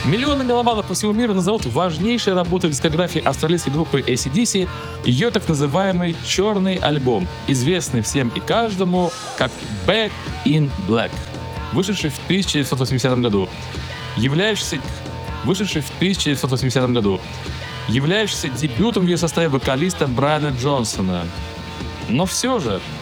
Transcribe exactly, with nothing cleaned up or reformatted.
Миллионы меломанов по всему миру назовут важнейшей работой в дискографии австралийской группы эй си/ди си ее так называемый «Черный альбом», известный всем и каждому как «Back in Black», вышедший в тысяча девятьсот восьмидесятом году, являющийся, вышедший в тысяча девятьсот восьмидесятом году, являющийся дебютом в ее составе вокалиста Брайана Джонсона. Но все же,